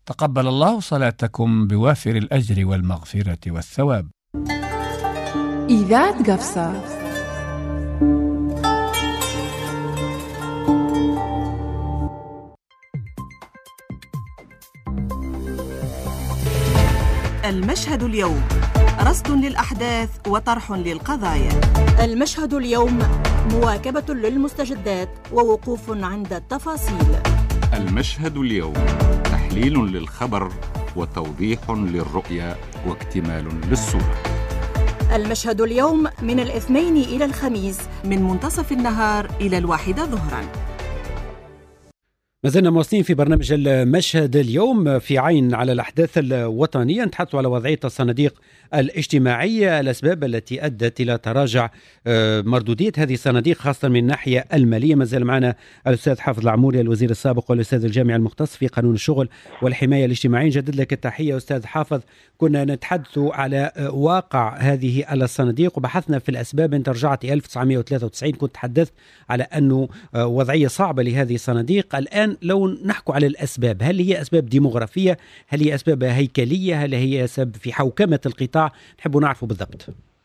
تقبل الله صلاتكم بوافر الأجر والمغفرة والثواب. إذاعة قفصة. المشهد اليوم، رصد للأحداث وطرح للقضايا. المشهد اليوم، مواكبة للمستجدات ووقوف عند التفاصيل. المشهد اليوم، تحليل للخبر وتوضيح للرؤية واكتمال للصورة. المشهد اليوم من الاثنين إلى الخميس، من منتصف النهار إلى 1 ظهرا. ما زلنا مواصلين في برنامج المشهد اليوم في عين على الأحداث الوطنية. نتحدث على وضعية الصناديق الاجتماعية، الأسباب التي أدت إلى تراجع مردودية هذه الصناديق خاصة من الناحية المالية. ما زال معنا الأستاذ حافظ العموري الوزير السابق والأستاذ الجامعي المختص في قانون الشغل والحماية الاجتماعية. نجدد لك التحية أستاذ حافظ. كنا نتحدث على واقع هذه الصناديق وبحثنا في الأسباب. أنت رجعت 1993 كنت تحدثت على أنه وضعية صعبة لهذه الصناديق. الآن لو نحكوا على الأسباب، هل هي أسباب ديموغرافية؟ هل هي أسباب هيكلية؟ هل هي أسباب في حوكمة القطاع؟ نحب نعرفه بالضبط.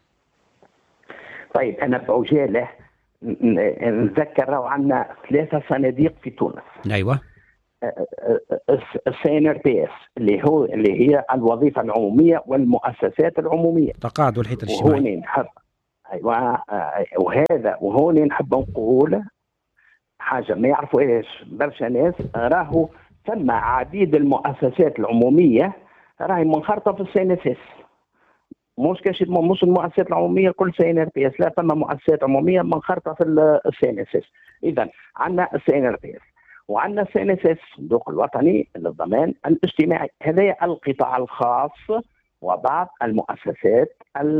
طيب أنا بعجالة نذكر عنا 3 صناديق في تونس. أيوة. CNRPS اللي هي الوظيفة العمومية والمؤسسات العمومية، تقاعد والحيط الاجتماعي. أيوة. وهون نحب نقول حاجة ما يعرفوا إيش برشا ناس، راهو ثم عديد المؤسسات العمومية راهي منخرطة في CNSS. مش المؤسسات العمومية كل CNRPS، لا، ثم مؤسسات عمومية منخرطة في CNSS. إذا عندنا CNRPS وعندنا CNSS الصندوق الوطني للضمان الاجتماعي، هذا القطاع الخاص وبعض المؤسسات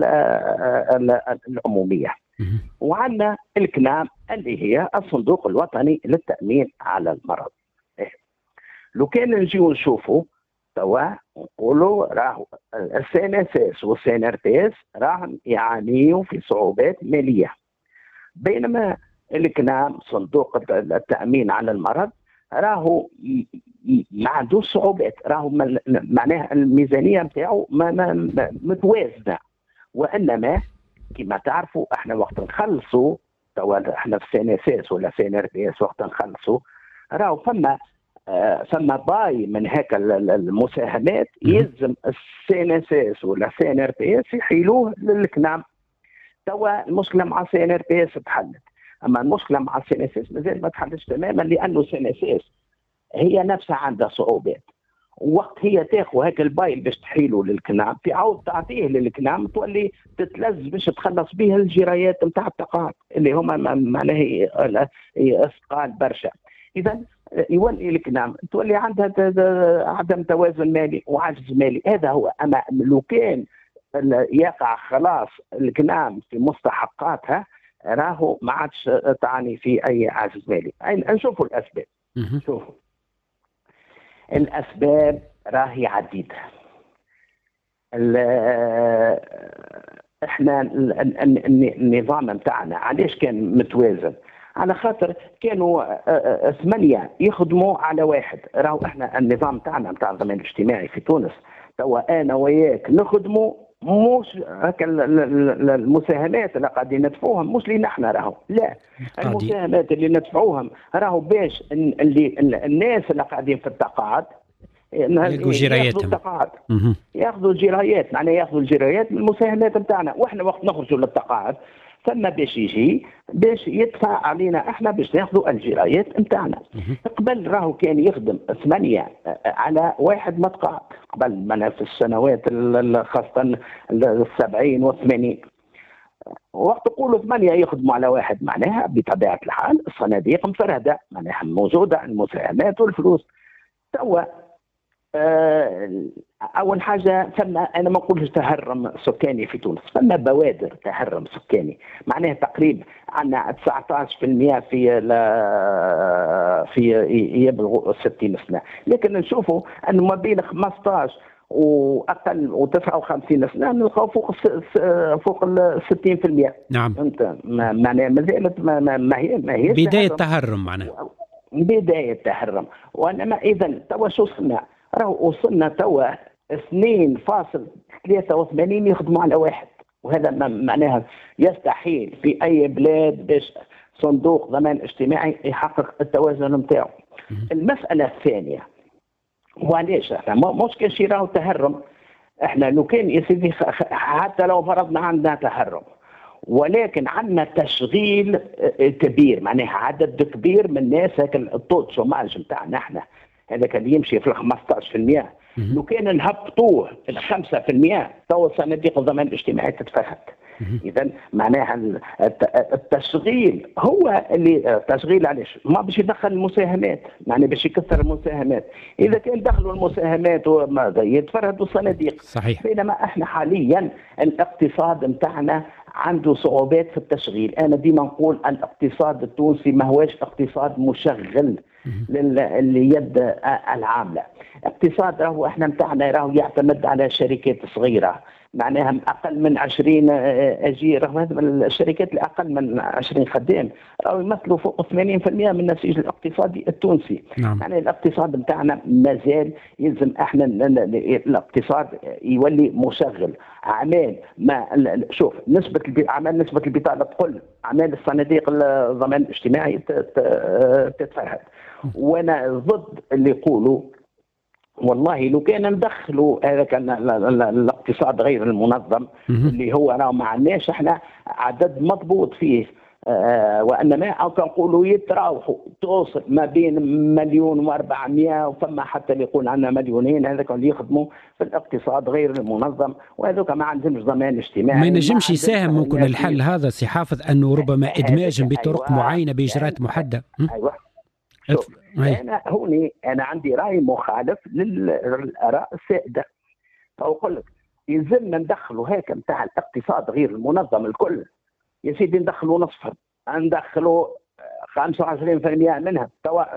العمومية. وعندنا الكنام اللي هي الصندوق الوطني للتأمين على المرض. لو كان نجيو نشوفوا توا نقولوا راهو CNSS والCNRPS راهم يعانيوا في صعوبات مالية، بينما الكنام صندوق التأمين على المرض راهو ما عندوش صعوبات، راهو معناها الميزانية نتاعو متوازنة. وإنما كما تعرفوا احنا وقت نخلصوا توا احنا في CNSS ولا CNRPS وقت نخلصوا راهو ثم باي من هيك المساهمات يلزم CNSS ولا CNRPS يحيلوه للكنام. توا المشكلة مع CNRPS تحلت، اما المشكلة مع CNSS مازال ما تحلتش تماما، لانه CNSS هي نفسها عندها صعوبات. وقت هي تاخذ هيك البايل باش تحيله للكنام، في عوض تعطيه للكنام تولي تتلز باش تخلص به الجرايات نتاع التقاعد اللي هما معناها اثقال برشا. اذا يولي الكنام تولي عندها عدم توازن مالي وعجز مالي. هذا هو. اما لو كان يقع خلاص الكنام في مستحقاتها راهو ما عادش تعاني في اي عجز مالي. نشوفوا الاسباب. شوفوا الأسباب راهي عديدة. احنا النظام متاعنا علاش كان متوازن؟ على خاطر كانوا 8 يخدموا على 1. راهو احنا النظام متاعنا متاع الضمان الاجتماعي في تونس توا انا وياك نخدموا، مش هكا المساهمات اللي قاعدين ندفعوهم مش لينا احنا، راهو لا، المساهمات اللي ندفعوهم راهو باش اللي الناس اللي قاعدين في التقاعد ياخذوا جراياتهم، ياخذوا الجرايات، معناها ياخذوا الجرايات من المساهمات نتاعنا. واحنا وقت نخرجوا للتقاعد ثم باش يجي باش يدفع علينا احنا باش ناخذوا الجرايات نتاعنا. قبل راهو كان يخدم 8 على 1 متقاعد، قبل من في السنوات خاصة 70 و80. وقت تقولوا 8 يخدموا على 1 معناها بطبيعة الحال الصناديق مفردة، معناها موجودة المساهمات والفلوس. توا أول حاجة ثم أنا ما نقولش تهرم سكاني في تونس، ثم بوادر تهرم سكاني، معناها تقريبا عندنا 19% في يبلغوا 60 سنة، لكن نشوفوا أنه ما بين 15 وأقل و59 سنة نلقاو فوق ال 60%. نعم. أنت معناها ما زالت ما هي بداية تهرم، معناها بداية تهرم. وإنما إذا توا شو صنع؟ راهو وصلنا توا 2.83 يخدموا على واحد، وهذا معناها يستحيل في أي بلاد باش صندوق ضمان اجتماعي يحقق التوازن نتاعو. المسألة الثانية، وعلاش احنا مش كان راهو تهرم، احنا لو كان يا سيدي حتى لو فرضنا عندنا تهرم ولكن عندنا تشغيل كبير، معناها عدد كبير من الناس، هيك الطول شوماج نتاعنا احنا هذا كان يمشي في 15%، لو كان نهبطوه ال 5% تو صناديق الضمان الاجتماعي تتفهد. اذا معناها التشغيل هو اللي تشغيل، علاش ما باش يدخل المساهمات، يعني باش يكثر المساهمات، اذا كان دخلوا المساهمات وماذا يتفردوا الصناديق. صحيح. بينما احنا حاليا الاقتصاد نتاعنا عنده صعوبات في التشغيل. انا ديما نقول الاقتصاد التونسي ما هواش اقتصاد مشغل لليد العامله. اقتصاد راهو احنا نتاعنا راهو يعتمد على شركات صغيره، معناها اقل من 20 اجير، رغم هذه الشركات اللي اقل من 20 خدام راهو يمثلوا فوق 80% من النسيج الاقتصادي التونسي. نعم. يعني الاقتصاد نتاعنا مازال يلزم احنا الاقتصاد يولي مشغل. اعمال ما شوف نسبه اعمال نسبه البطاله تقل، اعمال الصناديق الضمان الاجتماعي تتفرهد. وانا ضد اللي يقولوا والله لو كان ندخلوا هذا كان الاقتصاد غير المنظم اللي هو راه ما عندناش احنا عدد مضبوط فيه، وانما او كنقولوا يتراوحوا توصل ما بين 1,400,000 وفما حتى اللي يقول عندنا 2,000,000، هذاك اللي يخدموا في الاقتصاد غير المنظم وهذوك ما عندهمش ضمان اجتماعي. ما ينجمش يساهم ممكن الحل هذا سي حافظ انه ربما ادماجهم بطرق معينه باجراءات محدده. ايوه شوف انا عندي راي مخالف للاراء السائده، فاقول لك يلزمنا ندخلوا هيك نتاع الاقتصاد غير المنظم الكل، يا سيدي ندخلوا نصفها، ندخلوا 25% منها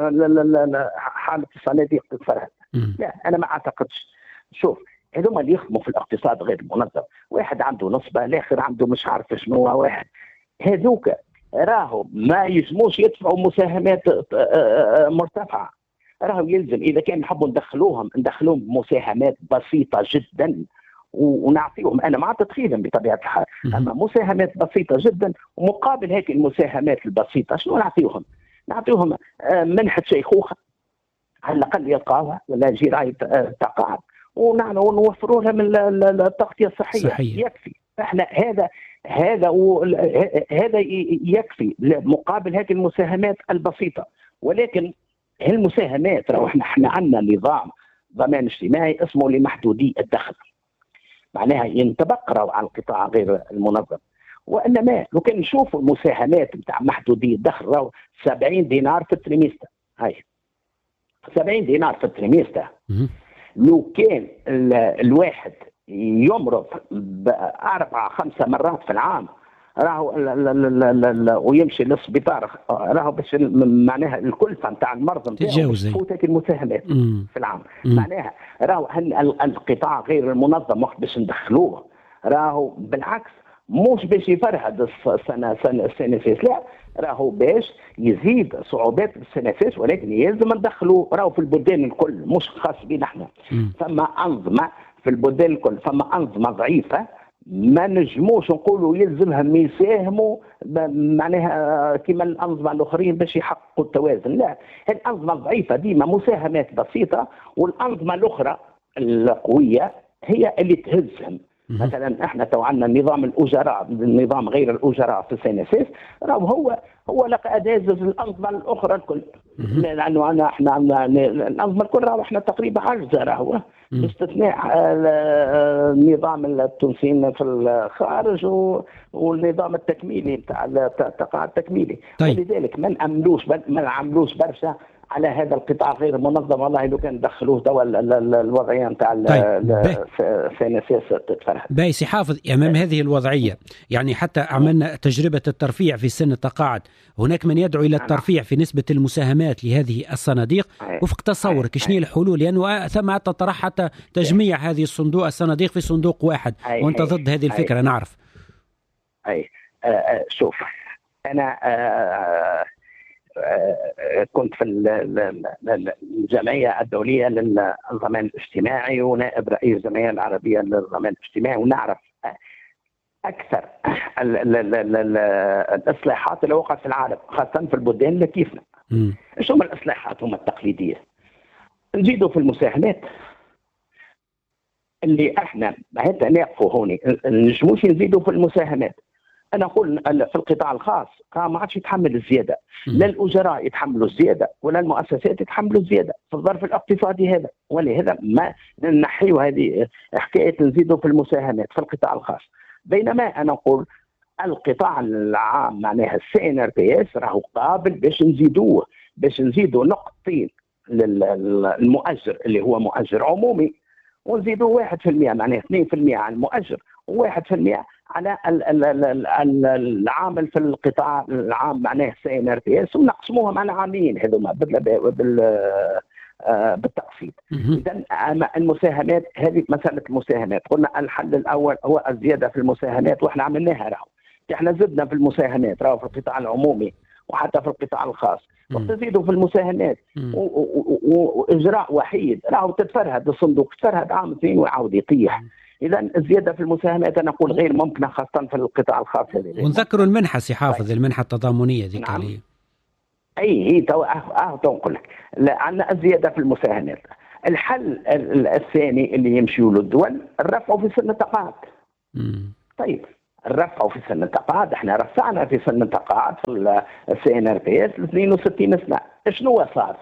حالة الصناديق تتفرهد. لا انا ما اعتقدش. شوف هذوما اللي يخدموا في الاقتصاد غير المنظم، واحد عنده نصبه، الاخر عنده مش عارف شنو، واحد هذوك راهو ما يلزموش يدفعوا مساهمات مرتفعه، راهو يلزم اذا كان نحبوا ندخلوهم مساهمات بسيطه جدا ونعطيهم، انا مع تدخيلهم بطبيعه الحال، اما مساهمات بسيطه جدا، ومقابل هيك المساهمات البسيطه شنو نعطيهم؟ نعطيهم منحه شيخوخه على الاقل يلقاوها ولا جرايه تقاعد، ونوفروا لهم التغطيه الصحيه. صحيح. يكفي احنا هذا يكفي مقابل هذه المساهمات البسيطه. ولكن هالمساهمات راهو احنا عندنا نظام ضمان اجتماعي اسمه لمحدودي الدخل، معناها ينطبق على القطاع غير المنظم. وانما لو كان نشوفوا المساهمات نتاع محدودي الدخل راهو 70 دينار في التريمستر، هاي 70 دينار في التريمستر. لو كان الواحد يمرض 4-5 مرات في العام راهو ويمشي للسبيطار، راهو باش معناها الكلفه نتاع المرض نتاعو تفوت هيك المساهمات في العام. معناها راهو القطاع غير المنظم وقت باش ندخلوه راهو بالعكس مش باش يفرهد السنافيس، لا راهو باش يزيد صعوبات السنافيس، ولكن يلزم ندخلوه راهو في البلدان الكل مش خاص بينا احنا. ثم انظمه في البلدان الكل، ثم انظمه ضعيفه ما نجموش نقولوا يلزمهم يساهموا معناها كما الانظمه الاخرين باش يحققوا التوازن، لا الانظمه الضعيفه ديما مساهمات بسيطه، والانظمه الاخرى القويه هي اللي تهزهم. مثلا احنا تو عندنا نظام الاجراء، النظام غير الاجراء في السنافيس راهو هو لقد هزز الانظمه الاخرى الكل، لانه احنا عندنا الانظمه الكل راهو احنا تقريبا عجزه راهو باستثناء النظام التونسي في الخارج والنظام التكميلي بتاع التقاعد التكميلي. طيب. ولذلك ما نعملوش برشا على هذا القطاع غير المنظم. والله لو كان دخلوه دوا الوضعيه نتاع السنافيس تتفرهد. باهي سي حافظ، امام هذه الوضعيه يعني حتى عملنا تجربه الترفيع في سن التقاعد، هناك من يدعو الى الترفيع في نسبه المساهمات لهذه الصناديق. وفق تصورك شنو الحلول؟ لانه ثم تطرح حتى تجميع هذه الصناديق في صندوق واحد، وانت ضد هذه الفكره نعرف. شوف انا كنت في الجمعية الدولية للضمان الاجتماعي ونائب رئيس الجمعية العربية للضمان الاجتماعي، ونعرف أكثر الإصلاحات اللي وقعت في العالم خاصة في البلدان اللي كيفنا. إيش هم الإصلاحات؟ هم التقليدية. نزيدوا في المساهمات اللي احنا حتى نقفوا هوني، نجموش نزيدوا في المساهمات. انا اقول في القطاع الخاص ما عادش يتحمل الزياده، لا الاجراء يتحملوا الزياده ولا المؤسسات يتحملوا الزياده في الظرف الاقتصادي هذا، ولهذا ما نحيوا هذه حكايه نزيدوا في المساهمات في القطاع الخاص. بينما انا اقول القطاع العام معناها CNRPS راهو قابل باش نزيدوا نقطتين للمؤجر اللي هو مؤجر عمومي، ونزيدوا 1% معناها 2% على المؤجر و1% على العامل في القطاع العام معناه CNRPS، ونقسموهم على عامين هذوما بالتقسيط. إذا المساهمات هذه مسألة المساهمات، قلنا الحل الأول هو الزيادة في المساهمات، وإحنا عملناها راهو. إحنا زدنا في المساهمات راهو في القطاع العمومي وحتى في القطاع الخاص، وتزيدوا في المساهمات وإجراء وحيد راهو تتفرهد الصندوق، تتفرهد عام اثنين ويعاود يطيح. إذا الزيادة في المساهمات أنا أقول غير ممكنة خاصة في القطاع الخاص. ونذكروا المنحة سي حافظ، المنحة التضامنية ذيك. نعم. هي تنقل لك عندنا الزيادة في المساهمات. الحل الثاني اللي يمشيوا له الدول الرفع في سن التقاعد. طيب الرفع في سن التقاعد، احنا رفعنا في سن التقاعد في CNRPS ل 62 سنة. شنو صار؟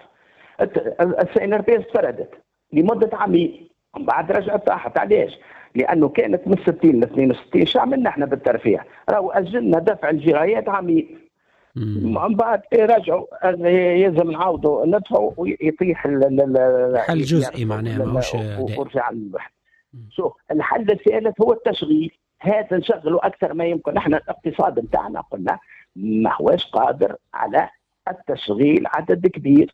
CNRPS تفردت لمدة عامين، بعد رجعت طاحت. علاش؟ لأنه كانت من 60 ل 62. شو عملنا احنا بالترفيه؟ راهو أجلنا دفع الجرايات عامين، من بعد رجعوا يلزم نعاودوا ندفعوا ويطيح حل جزئي معناها ماهوش ورجع للواحد. شوف الحل الثالث هو التشغيل، هذا نشغله أكثر ما يمكن. احنا الاقتصاد نتاعنا قلنا ما هوش قادر على التشغيل عدد كبير.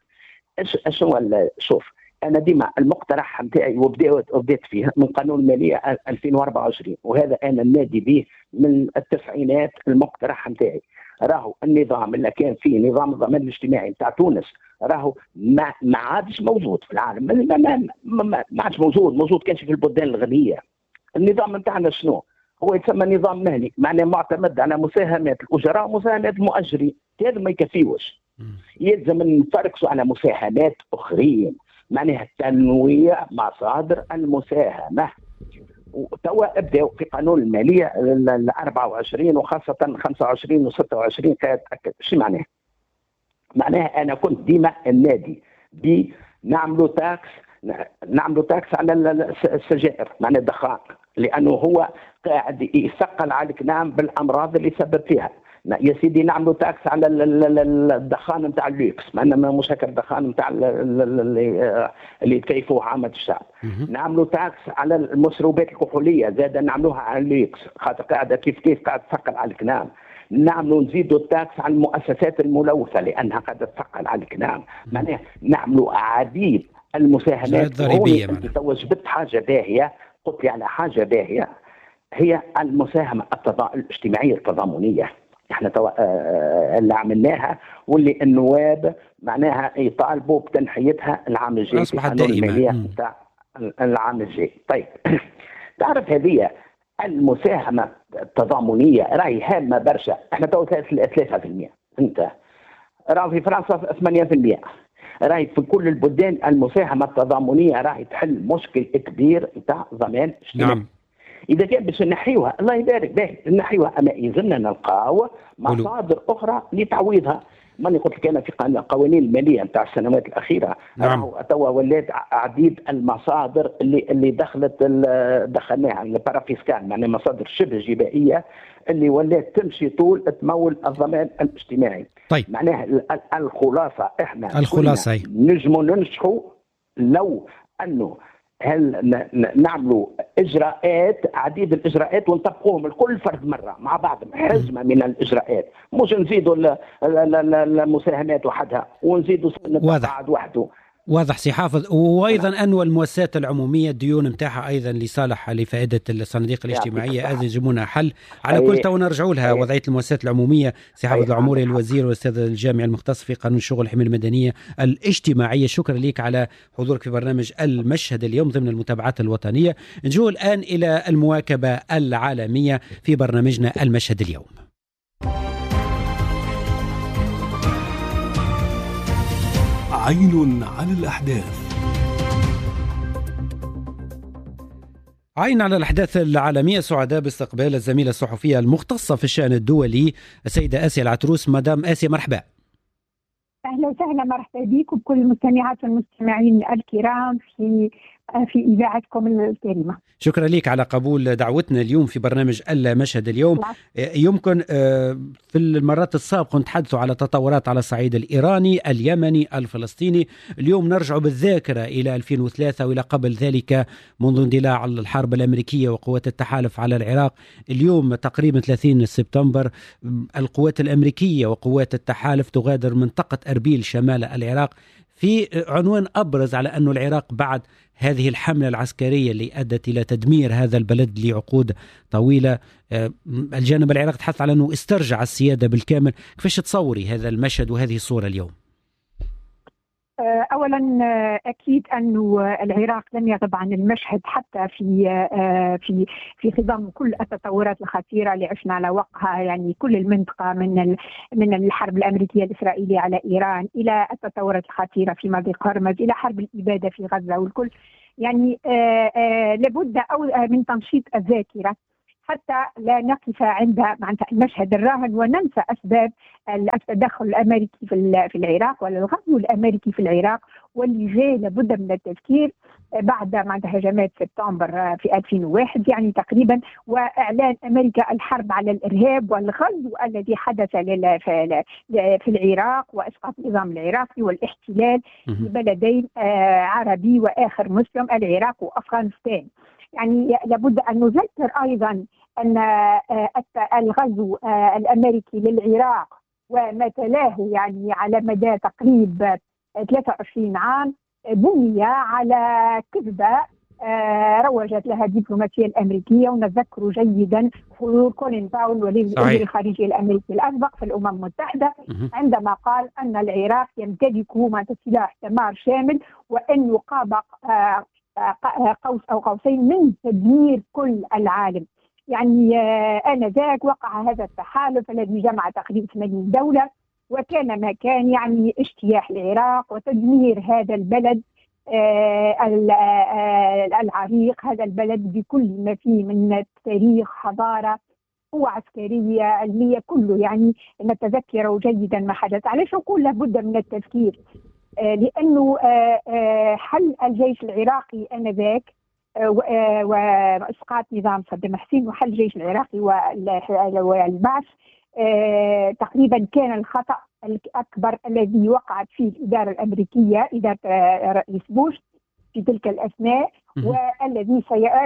شوف أنا ديما المقترح نتاعي وبدأت فيه من قانون المالية 2024، وهذا أنا نادي به من التسعينات. المقترح نتاعي راهو النظام اللي كان فيه نظام الضمان الاجتماعي نتاع تونس راهو ما عادش موجود في العالم، ما عادش موجود كانش في البلدان الغنية. النظام نتاعنا شنو؟ هو يسمى نظام مهني، معناه معتمد على مساهمات الأجراء ومساهمات المؤجرين. هذا ما يكفيوش، يلزم نفرقوا على مساهمات أخرين، معناها تنويع مصادر المساهمة. وتوا ابداوا في قانون الماليه 24 وخاصه 25 و26 كاتاكد. شو معناها؟ معناها انا كنت ديما النادي نعملوا تاكس على السجائر معناها الدخان، لانه هو قاعد يثقل عليك بالامراض اللي سبب فيها. يا سيدي نعملوا تاكس على الدخان نتاع اللوكس، معنا مش هكا الدخان نتاع اللي يتكيفوه عامة الشعب. نعملوا تاكس على المشروبات الكحولية، زاد نعملوها على اللوكس خاطر قاعدة كيف قاعد تثقل على الكلام. نزيدوا التاكس على المؤسسات الملوثة لأنها قاعدة تثقل على الكلام. معناها نعملوا عديد المساهمات الضريبية. توجبت حاجة باهية، قلت لي على حاجة باهية هي المساهمة الاجتماعية التضامنية. احنا اللي عملناها واللي النواب معناها يطالبوا بتنحيتها العام الجاي، اصبحت دائما بتاع العام الجاي. طيب تعرف هذه المساهمة التضامنية راهي هامة برشا. احنا تو 3%، انت راهي في فرنسا 8%، راهي في كل البلدان المساهمة التضامنية راهي تحل مشكل كبير بتاع ضمان اجتماعي. نعم. إذا كان باش نحيوها الله يبارك باهي نحيوها، أما يلزمنا نلقاو مصادر أخرى لتعويضها. ماني قلت لك أنا في القوانين المالية نتاع السنوات الأخيرة نعم. توا ولات عديد المصادر اللي دخلناها البارافيسكال، معناها مصادر شبه جبائية اللي ولات تمشي طول تمول الضمان الاجتماعي. طيب معناها الخلاصة احنا نجموا ننجحوا لو أنه هل نعملوا إجراءات عديد الإجراءات ونطبقوهم الكل فرد مرة مع بعض، حزمة من الإجراءات، مش نزيدوا المساهمات وحدها ونزيدوا سن التقاعد وحده. واضح سي حافظ. وايضا انه المؤسسات العموميه الديون نتاعها ايضا لصالح لفائده الصناديق الاجتماعيه هذه يجمونها حل على كل. تو نرجعوا لها وضعيه المؤسسات العموميه. سي حافظ العموري الوزير والاستاذ الجامعي المختص في قانون الشغل والحمايه المدنيه الاجتماعيه، شكرا لك على حضورك في برنامج المشهد اليوم ضمن المتابعات الوطنيه. نجول الان الى المواكبه العالميه في برنامجنا المشهد اليوم. عين على الأحداث. عين على الأحداث العالمية. سعداء باستقبال الزميلة الصحفية المختصة في الشأن الدولي السيدة آسيا العتروس. مدام آسيا مرحبا. أهلا وسهلا، مرحبا بكم بكل المستمعات والمستمعين الكرام في إذاعتكم الكريمة. شكرا لك على قبول دعوتنا اليوم في برنامج المشهد اليوم. يمكن في المرات السابقة نتحدثوا على تطورات على الصعيد الإيراني اليمني الفلسطيني. اليوم نرجع بالذاكرة إلى 2003 وإلى قبل ذلك منذ اندلاع الحرب الأمريكية وقوات التحالف على العراق. اليوم تقريبا 30 سبتمبر القوات الأمريكية وقوات التحالف تغادر منطقة أربيل شمال العراق في عنوان أبرز على أن العراق بعد هذه الحملة العسكرية اللي أدت إلى تدمير هذا البلد لعقود طويلة، الجانب العراقي تحدث على أنه استرجع السيادة بالكامل. كيفاش تصوري هذا المشهد وهذه الصورة اليوم؟ أولا أكيد أن العراق لم يغب عن المشهد حتى في خضم كل التطورات الخطيرة اللي عشنا على وقعها، يعني كل المنطقة من الحرب الأمريكية الإسرائيلية على إيران إلى التطورات الخطيرة في مضيق هرمز إلى حرب الإبادة في غزة، والكل يعني لابد من تنشيط الذاكرة حتى لا نقف عند المشهد الراهن وننسى أسباب التدخل الأمريكي في العراق والغزو الأمريكي في العراق، واللي جاء لابد من التفكير بعد هجمات سبتمبر في 2001 يعني تقريبا، وإعلان أمريكا الحرب على الإرهاب والغزو الذي حدث في العراق وإسقاط النظام العراقي والاحتلال لبلدين عربي وآخر مسلم العراق وأفغانستان. يعني لابد أن نذكر أيضا أن الغزو الأمريكي للعراق وما تلاه يعني على مدى تقريبا 23 عام بني على كذبة روجت لها الدبلوماسية الأمريكية. ونذكر جيدا حضور كولين باول وزير الخارجية الأمريكي الأسبق في الأمم المتحدة عندما قال أن العراق يمتلك سلاح دمار شامل وأن يقاب قوس أو قوسين من تدمير كل العالم. يعني آنذاك وقع هذا التحالف الذي جمع تقريبا 80 دولة، وكان ما كان يعني اجتياح العراق وتدمير هذا البلد العريق، هذا البلد بكل ما فيه من تاريخ حضارة قوة عسكرية علمية كله. يعني نتذكر جيدا ما حدث. علاش نقول لابد من التفكير؟ لأنه حل الجيش العراقي آنذاك وإسقاط نظام صدام حسين وحل الجيش العراقي والبعث تقريبا كان الخطأ الأكبر الذي وقعت فيه الإدارة الأمريكية، إدارة رئيس بوش في تلك الأثناء، والذي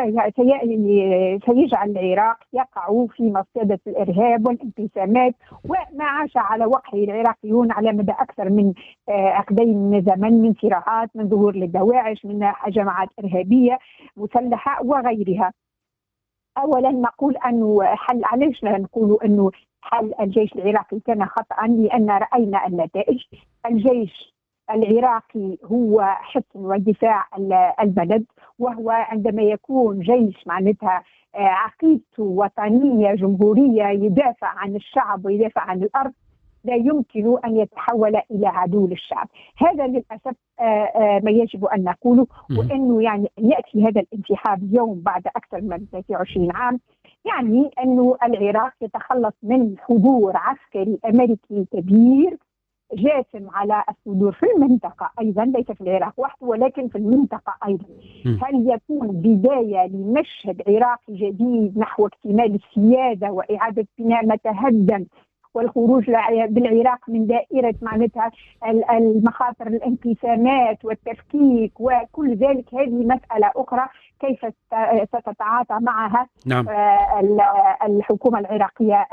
سيجعل العراق يقع في مصيدة الإرهاب والانقسامات وما عاش على وقعه العراقيون على مدى أكثر من عقدين من زمن، من صراعات، من ظهور للدواعش، من جماعات إرهابية مسلحة وغيرها. أولا نقول أنه علاش نقول أنه حل الجيش العراقي كان خطأ؟ لأن رأينا النتائج. الجيش العراقي هو حصن ودفاع البلد، وهو عندما يكون جيش معناتها عقيدته وطنية جمهورية يدافع عن الشعب ويدافع عن الأرض، لا يمكن أن يتحول إلى عدو للشعب. هذا للأسف ما يجب أن نقوله. وأنه يعني يأتي هذا الانسحاب اليوم بعد أكثر من 23 عام يعني أنه العراق يتخلص من حضور عسكري أمريكي كبير جاسم على الصدور في المنطقة أيضا، ليس في العراق وحده ولكن في المنطقة أيضا. هل يكون بداية لمشهد عراقي جديد نحو اكتمال السيادة وإعادة بناء ما تهدم والخروج بالعراق من دائرة معناتها المخاطر الانقسامات والتفكيك وكل ذلك؟ هذه مسألة أخرى كيف ستتعاطى معها نعم. الحكومة العراقية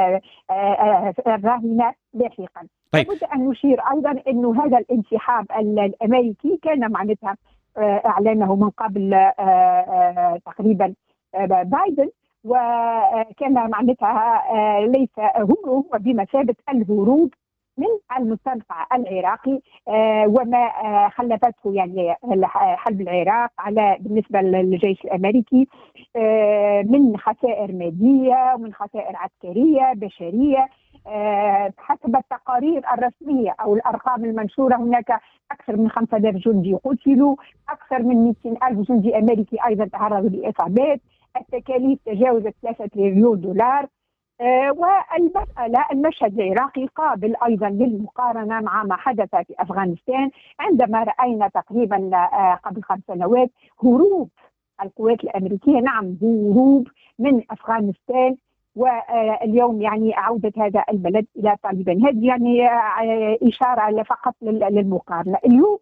الراهنة لاحقا. طيب. لابد أن نشير أيضا أنه هذا الانسحاب الأمريكي كان معناتها أعلنه من قبل تقريبا بايدن، وكان معناتها ليس هو بمثابة الهروب من المستنقع العراقي، وما خلفته يعني حرب العراق على بالنسبة للجيش الأمريكي من خسائر مادية ومن خسائر عسكرية بشرية. حسب التقارير الرسمية أو الأرقام المنشورة هناك أكثر من 5000 جندي قتلوا، أكثر من 200,000 جندي أمريكي أيضا تعرضوا لإصابات، التكاليف تجاوزت 3 تريليون دولار. والمسألة المشهد العراقي قابل أيضا للمقارنة مع ما حدث في أفغانستان، عندما رأينا تقريبا قبل 5 سنوات هروب القوات الأمريكية، نعم هروب من أفغانستان، واليوم يعني عودة هذا البلد إلى طالبان. هذه يعني إشارة فقط للمقارنة. اليوم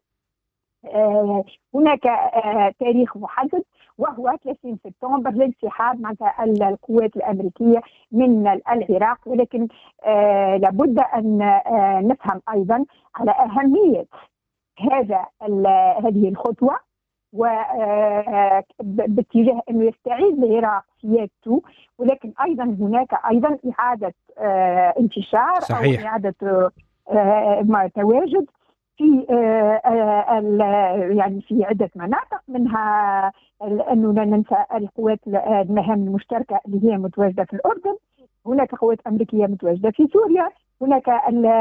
هناك تاريخ محدد وهو 30 سبتمبر لانسحاب مع القوات الأمريكية من العراق، ولكن لابد أن نفهم أيضا على أهمية هذه الخطوة وباتجاه أنه يستعيد العراق سيادته، ولكن أيضا هناك أيضا إعادة انتشار صحيح. أو إعادة تواجد في يعني في عدة مناطق، منها أنه لا ننسى القوات المهام المشتركة اللي هي متواجدة في الأردن، هناك قوات أمريكية متواجدة في سوريا، هناك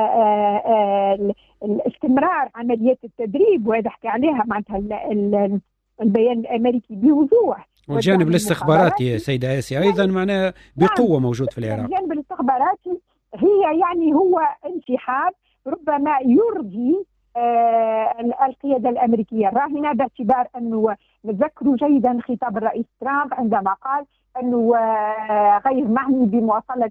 الاستمرار عمليات التدريب وهذا حكى عليها معناتها البيان الأمريكي بوضوح. والجانب الاستخباراتي سيدة آسيا أيضا معناه بقوة موجود في العراق. الجانب الاستخباراتي هي يعني هو انسحاب ربما يرضي القيادة الأمريكية الراهنة، باعتبار أنه نتذكر جيدا خطاب الرئيس ترامب عندما قال أنه غير معني بمواصلة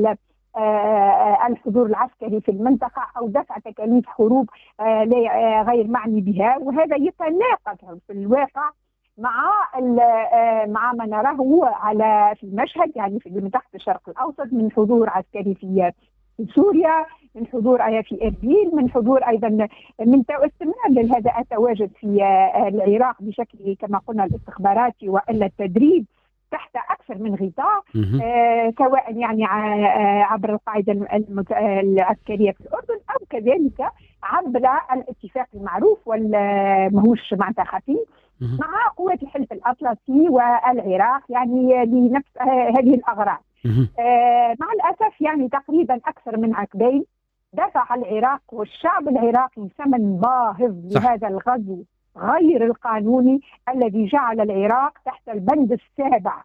الحضور العسكري في المنطقة أو دفع تكاليف حروب غير معني بها، وهذا يتناقض في الواقع مع ما نراه في المشهد، يعني في منطقة الشرق الأوسط، من حضور عسكري في سوريا، من حضور في إربيل، من حضور أيضا من استمرار لهذا التواجد في العراق بشكل كما قلنا الاستخباراتي وإلا التدريب تحت أكثر من غطاء، سواء يعني عبر القاعدة العسكرية في الأردن أو كذلك عبر الاتفاق المعروف والمهوش معناتها خفي مع قوات الحلف الأطلسي والعراق، يعني لنفس هذه الأغراض. مع الأسف يعني تقريبا أكثر من عقدين دفع العراق والشعب العراقي ثمن باهظ لهذا الغزو غير القانوني الذي جعل العراق تحت البند السابع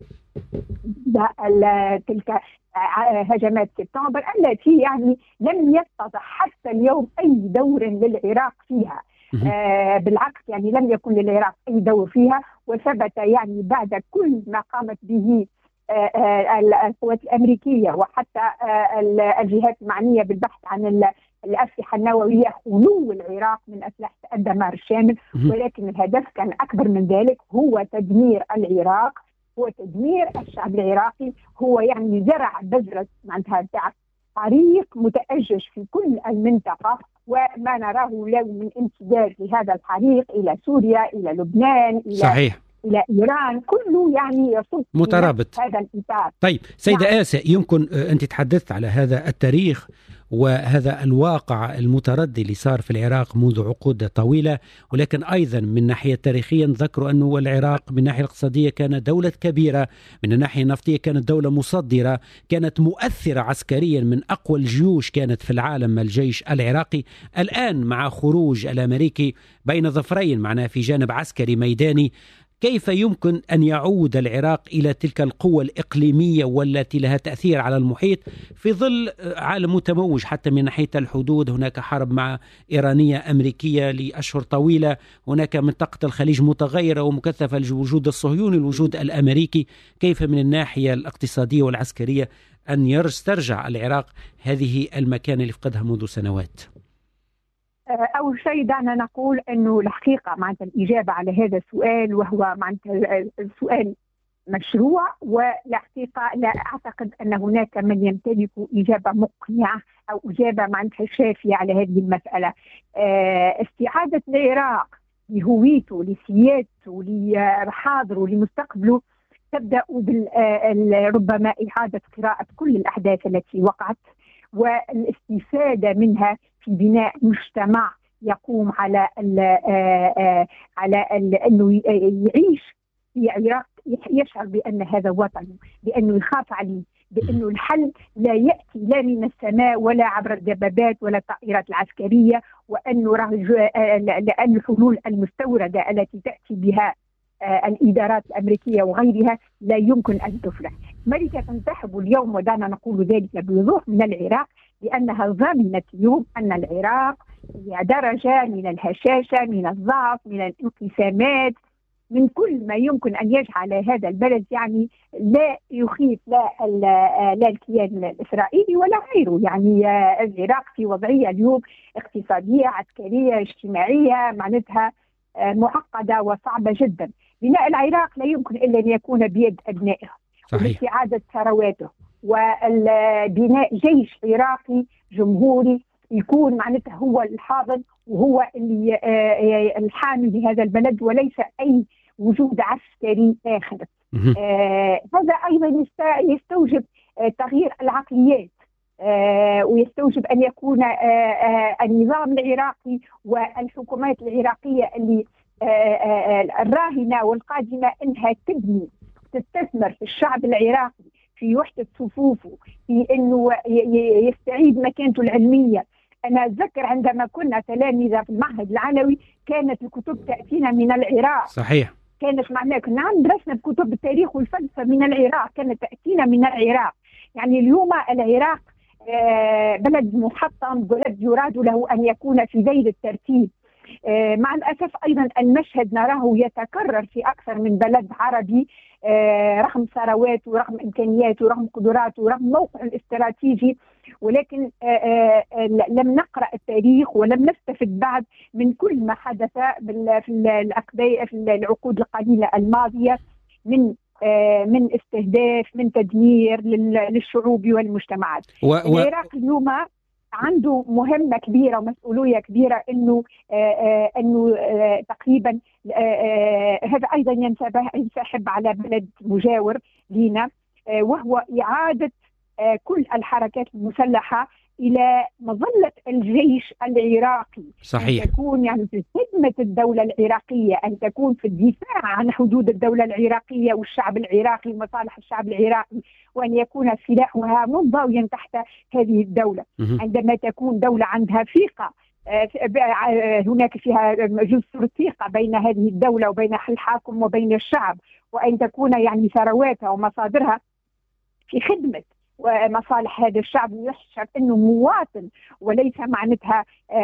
تلك هجمات سبتمبر التي يعني لم يتضح حتى اليوم أي دور للعراق فيها. بالعكس يعني لم يكن للعراق أي دور فيها، وثبت يعني بعد كل ما قامت به القوات الأمريكية وحتى الجهات المعنية بالبحث عن الأسلحة النووية خلو العراق من أسلحة الدمار الشامل، ولكن الهدف كان أكبر من ذلك، هو تدمير العراق، هو تدمير الشعب العراقي، هو يعني زرع بذرة معناتها طريق متأجج في كل المنطقة، وما نراه له من امتداد لهذا الحريق إلى سوريا، إلى لبنان، إلى إيران، كله يعني يصب مترابط هذا الإطار. طيب سيدة آسيا، يمكن أنت تحدثت على هذا التاريخ وهذا الواقع المتردي اللي صار في العراق منذ عقود طويلة، ولكن أيضا من ناحية تاريخيا ذكروا أنه العراق من الناحية الاقتصادية كانت دولة كبيرة، من الناحية النفطية كانت دولة مصدرة، كانت مؤثرة عسكريا، من أقوى الجيوش كانت في العالم الجيش العراقي. الآن مع خروج الأمريكي بين ظفرين معناه في جانب عسكري ميداني، كيف يمكن أن يعود العراق إلى تلك القوة الإقليمية والتي لها تأثير على المحيط في ظل عالم متموج حتى من ناحية الحدود؟ هناك حرب مع إيرانية أمريكية لأشهر طويلة، هناك منطقة الخليج متغيرة ومكثفة، الوجود الصهيوني الوجود الأمريكي. كيف من الناحية الاقتصادية والعسكرية أن يسترجع العراق هذه المكان اللي فقدها منذ سنوات؟ أول شيء دعنا نقول أنه الحقيقة معناتها الإجابة على هذا السؤال، وهو معناتها السؤال مشروع، والحقيقة لا أعتقد أن هناك من يمتلك إجابة مقنعة أو إجابة معناتها شافية على هذه المسألة. استعادة العراق لهويته، لسيادته، لحاضره، لمستقبله، تبدأ ربما إعادة قراءة كل الأحداث التي وقعت والاستفادة منها في بناء مجتمع يقوم على أنه يعيش في العراق، يشعر بأن هذا وطنه، بأنه يخاف عليه، بأنه الحل لا يأتي لا من السماء ولا عبر الدبابات ولا الطائرات العسكرية، وأنه لأن الحلول المستوردة التي تأتي بها الإدارات الأمريكية وغيرها لا يمكن أن تفلح. أمريكا تنسحب اليوم، ودعنا نقول ذلك بوضوح، من العراق لأنها ضمنت اليوم أن العراق هي درجة من الهشاشة، من الضعف، من الانقسامات، من كل ما يمكن أن يجعل هذا البلد يعني لا يخيف لا الكيان الإسرائيلي ولا غيره. يعني العراق في وضعية اليوم اقتصادية، عسكرية، اجتماعية، معناتها معقدة وصعبة جدا. بناء العراق لا يمكن إلا أن يكون بيد أبنائه، واستعادة ثرواته، وبناء جيش عراقي جمهوري يكون معناتها هو الحاضن وهو اللي الحامي لهذا البلد، وليس أي وجود عسكري آخر. هذا أيضا يستوجب تغيير العقليات، ويستوجب أن يكون النظام العراقي والحكومات العراقية اللي الراهنة والقادمة أنها تستثمر في الشعب العراقي، في وحدة صفوفه، في أنه يستعيد مكانته العلمية. أنا أتذكر عندما كنا تلاميذ في المعهد العلوي كانت الكتب تأتينا من العراق. صحيح. كانت معناها كنا درسنا بكتب التاريخ والفلسفة من العراق، كانت تأتينا من العراق. يعني اليوم العراق بلد محطم، بلد يراد له أن يكون في ذيل الترتيب. مع الأسف أيضا المشهد نراه يتكرر في أكثر من بلد عربي، رغم ثرواته ورغم إمكانياته ورغم قدراته ورغم موقعه الاستراتيجي، ولكن لم نقرأ التاريخ ولم نستفد بعد من كل ما حدث في العقود القليلة الماضية من استهداف، من تدمير للشعوب والمجتمعات. العراق اليوم عنده مهمة كبيرة ومسؤولية كبيرة، انه تقريبا هذا ايضا ينسحب على بلد مجاور لنا، وهو اعادة كل الحركات المسلحة إلى مظلة الجيش العراقي. صحيح. أن تكون يعني في خدمة الدولة العراقية، أن تكون في الدفاع عن حدود الدولة العراقية والشعب العراقي ومصالح الشعب العراقي، وأن يكون سلاحها منضويا تحت هذه الدولة. عندما تكون دولة عندها ثقة، هناك فيها جسر ثقة بين هذه الدولة وبين الحاكم وبين الشعب، وأن تكون يعني ثرواتها ومصادرها في خدمة ومصالح هذا الشعب، يشعر انه مواطن وليس معناتها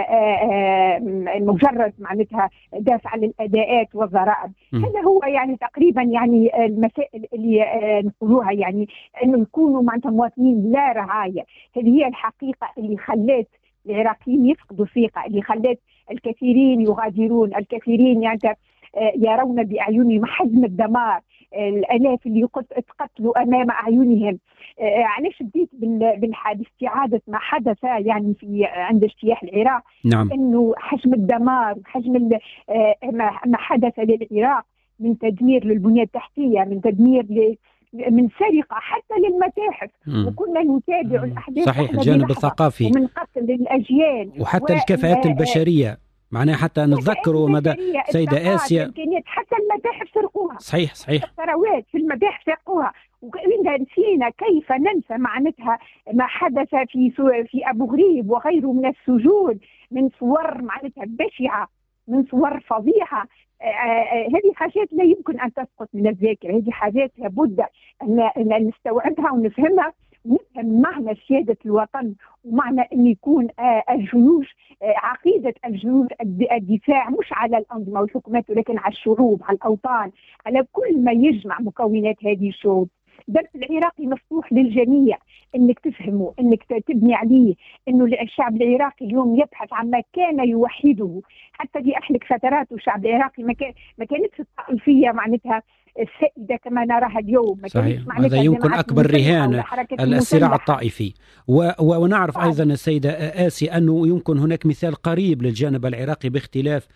مجرد معناتها دافع للاداءات والضرائب. هذا هو يعني تقريبا يعني المسائل اللي نقولوها، يعني انه يكونوا معناتها مواطنين لا رعايه. هذه هي الحقيقه اللي خلت العراقيين يفقدوا ثقه، اللي خلت الكثيرين يغادرون، الكثيرين يعني يرون باعينهم حجم الدمار، الالاف اللي تقتلوا امام اعينهم. علاش بديت باستعاده ما حدث يعني في عند اجتياح العراق؟ نعم. انه حجم الدمار وحجم ما حدث للعراق من تدمير للبنيه التحتيه، من تدمير من سرقه حتى للمتاحف، وكنا نتابع الاحداث. صحيح. الجانب الثقافي ومن قتل للاجيال وحتى الكفاءات البشريه، معناها حتى نتذكروا مدى سيدة آسيا، حتى المتاحف سرقوها. صحيح. الثروات في المتاحف سرقوها، وإذا نسينا كيف ننسى معناتها ما حدث في أبو غريب وغيره من السجون، من صور معناتها بشعة، من صور فظيعة. هذه حاجات لا يمكن أن تسقط من الذاكرة، هذه حاجات لابد أن نستوعبها ونفهمها، ونفهم معنى سيادة الوطن، ومعنى أن يكون الجيوش عقيدة الجيوش الدفاع مش على الأنظمة والحكومات، ولكن على الشعوب، على الأوطان، على كل ما يجمع مكونات هذه الشعوب. الدرس العراقي مفتوح للجميع، انك تفهمه، انك تبني عليه، انه الشعب العراقي اليوم يبحث عما كان يوحده. حتى في احلك فترات الشعب العراقي ما كانتش الطائفيه معناتها السائده كما نراها اليوم. صحيح، هذا يمكن اكبر رهان الصراع الطائفي. ونعرف ايضا السيده آسي انه يمكن هناك مثال قريب للجانب العراقي باختلاف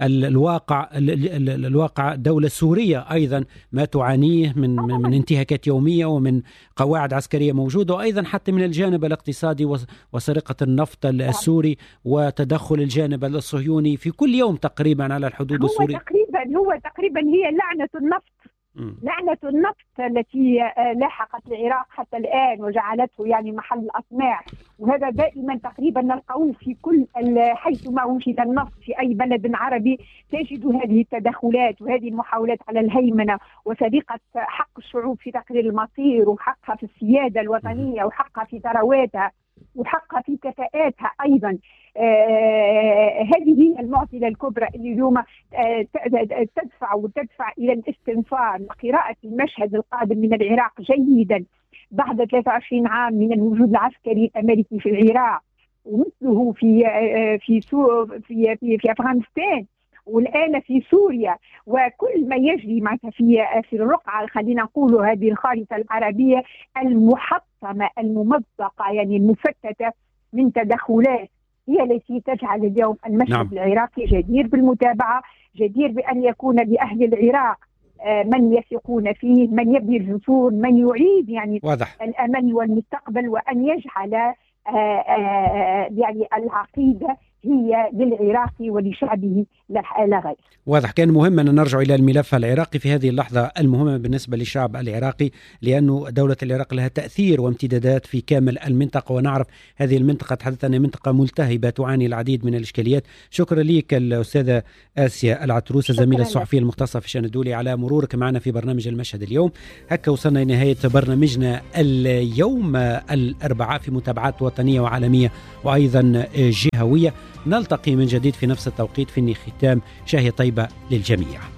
الواقع دولة سورية أيضا ما تعانيه من انتهاكات يومية ومن قواعد عسكرية موجودة، وأيضا حتى من الجانب الاقتصادي وسرقة النفط السوري وتدخل الجانب الصهيوني في كل يوم تقريبا على الحدود السورية. هو تقريبا هي لعنة النفط. لعنة النفط التي لاحقت العراق حتى الآن وجعلته يعني محل الأطماع، وهذا دائما تقريبا نلقوه في كل حيثما وجد النفط في أي بلد عربي تجد هذه التدخلات وهذه المحاولات على الهيمنة وسرقة حق الشعوب في تقرير المصير وحقها في السيادة الوطنية وحقها في ثرواتها وحقها في كفاءاتها أيضا. هذه هي المعضلة الكبرى اللي اليوم تدفع إلى الاستنفار وقراءة المشهد القادم من العراق جيدا بعد 23 عام من الوجود العسكري الأمريكي في العراق، ومثله في أفغانستان والآن في سوريا، وكل ما يجري معك في الرقعة، خلينا نقول هذه الخارطة العربية المحطمة الممزقة يعني المفتتة من تدخلات هي التي تجعل اليوم المشهد العراقي جدير بالمتابعة، جدير بأن يكون لأهل العراق من يثقون فيه، من يبني الجسور، من يعيد يعني الأمل والمستقبل، وأن يجعل يعني العقيدة هي للعراقي ولشعبه لا غير. واضح. كان مهم أن نرجع إلى الملف العراقي في هذه اللحظة المهمة بالنسبة للشعب العراقي، لأنه دولة العراق لها تأثير وامتدادات في كامل المنطقة، ونعرف هذه المنطقة تحدث أنها منطقة ملتهبة تعاني العديد من الإشكاليات. شكرا لك الأستاذة آسيا العتروسة الزميلة الصحفية المختصة في الشأن الدولي على مرورك معنا في برنامج المشهد اليوم. هكا وصلنا لنهاية برنامجنا اليوم الأربعاء في متابعات وطنية وعالمية وأيضا جهوية. نلتقي من جديد في نفس التوقيت. في الختام شاهي طيبة للجميع.